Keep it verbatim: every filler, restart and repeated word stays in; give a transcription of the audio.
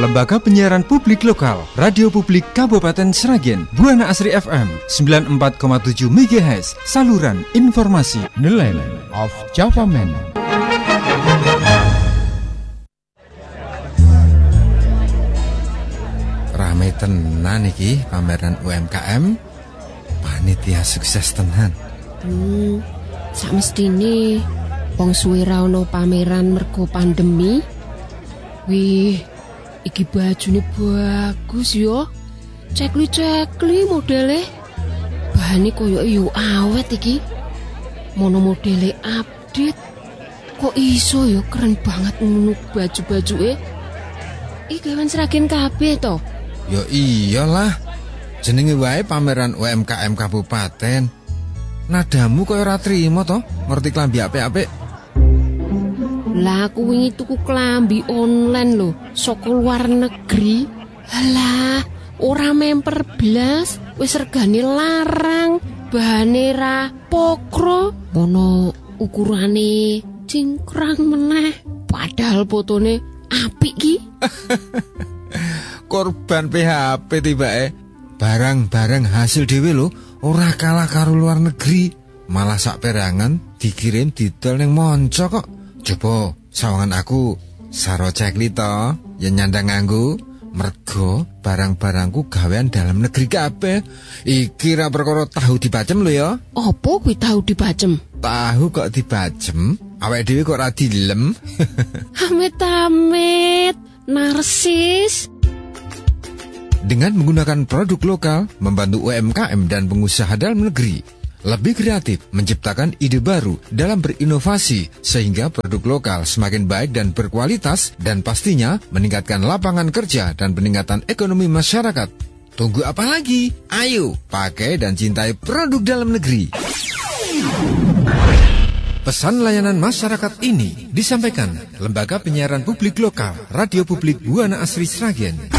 Lembaga Penyiaran Publik Lokal, Radio Publik Kabupaten Sragen, Buana Asri F M sembilan puluh empat koma tujuh megahertz, saluran informasi Nelayan of Java Man. Rame tenan iki pameran U M K M, panitia sukses tenan. Hmm, samestine wong suwe ra ono pameran mergo pandemi. Wih, iki bajune bagus yo. Cekli-cekli modele. Bahane koyo yo awet iki. Mono modele update. Kok iso yo keren banget ngono baju-bajuke. Iki gawan Sragen kabeh to. Yo iyalah. Jenenge wae pameran U M K M kabupaten. Nadamu koyo ora trimo to, ngerti klambi apik-apik. Lah aku wingi tuku klambi online lho, saka luar negeri. Halah, ora memper blas, wis regane larang, bahane ra pokro, mono ukurane cingkrang meneh. Padahal fotone apik ki. Korban P H P tibake. Barang-barang hasil dhewe lho, ora kalah karo luar negeri. Malah sak perangan dikirim didol ning monco kok. Coba sawangan aku saro cekli to, yen nyandang nganggo mergo barang-barangku gawean dalam negeri kabeh. Iki ra perkara tahu dibacem lho ya. Apa kuwi tahu dibacem? Tahu kok dibacem, awake dhewe kok ra dilem. Amit-amit, narsis. Dengan menggunakan produk lokal, membantu U M K M dan pengusaha dalam negeri lebih kreatif, menciptakan ide baru dalam berinovasi, sehingga produk lokal semakin baik dan berkualitas, dan pastinya meningkatkan lapangan kerja dan peningkatan ekonomi masyarakat. Tunggu apa lagi? Ayo, pakai dan cintai produk dalam negeri. Pesan layanan masyarakat ini disampaikan Lembaga Penyiaran Publik Lokal, Radio Publik Buana Asri Sragen.